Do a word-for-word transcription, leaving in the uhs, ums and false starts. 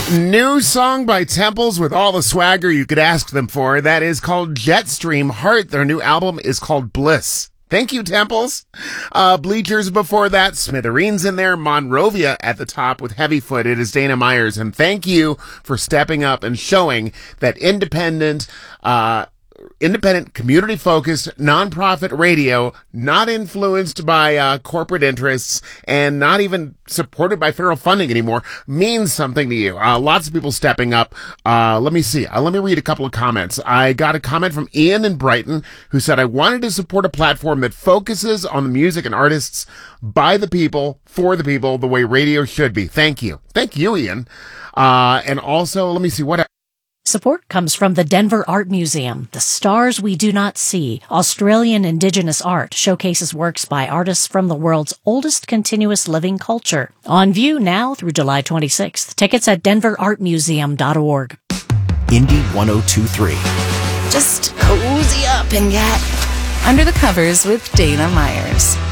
New song by Temples with all the swagger you could ask them for. That is called Jetstream Heart. Their new album is called Bliss. Thank you, Temples. Uh, Bleachers before that, Smithereens in there, Monrovia at the top with Heavyfoot. It is Dana Myers. And thank you for stepping up and showing that independent, uh, independent, community-focused, nonprofit radio, not influenced by uh, corporate interests and not even supported by federal funding anymore, means something to you. Uh, lots of people stepping up. Uh, let me see. Uh, let me read a couple of comments. I got a comment from Ian in Brighton who said, I wanted to support a platform that focuses on the music and artists by the people, for the people, the way radio should be. Thank you. Thank you, Ian. Uh, and also, let me see what Support comes from the Denver Art Museum. The Stars We Do Not See, Australian Indigenous art, showcases works by artists from the world's oldest continuous living culture. On view now through July twenty-sixth. Tickets at denver art museum dot org. Indie one oh two three. Just cozy up and get under the covers with Dana Myers.